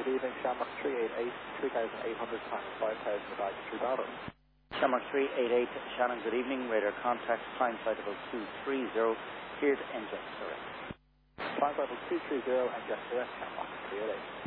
good evening, Shamrock 388, 3,800 times 5,000 divided through Bravo. Shamrock 388, Shannon, good evening. Radar contact, climb flight level 230, cleared engine direct. Climb flight level 230 and jet direct, Shamrock 388.